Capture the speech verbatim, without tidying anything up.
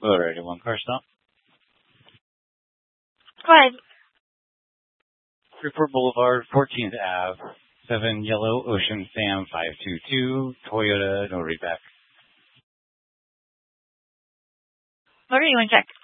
Alrighty, one car stop. Go ahead. Freeport Boulevard, fourteenth Avenue, seven Yellow Ocean Sam five two two, Toyota, no readback. What are you going to check?